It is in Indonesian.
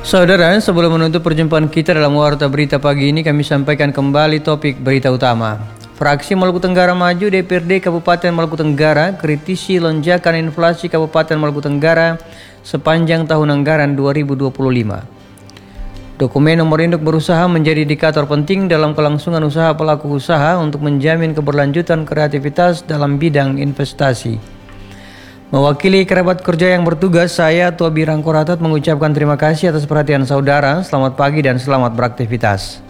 Saudara, sebelum menutup perjumpaan kita dalam Warta Berita pagi ini, kami sampaikan kembali topik berita utama. Fraksi Maluku Tenggara Maju DPRD Kabupaten Maluku Tenggara kritisi lonjakan inflasi Kabupaten Maluku Tenggara sepanjang tahun anggaran 2025. Dokumen nomor induk berusaha menjadi indikator penting dalam kelangsungan usaha pelaku usaha untuk menjamin keberlanjutan kreativitas dalam bidang investasi. Mewakili kerabat kerja yang bertugas, saya Tua Birang Koratat mengucapkan terima kasih atas perhatian saudara. Selamat pagi dan selamat beraktivitas.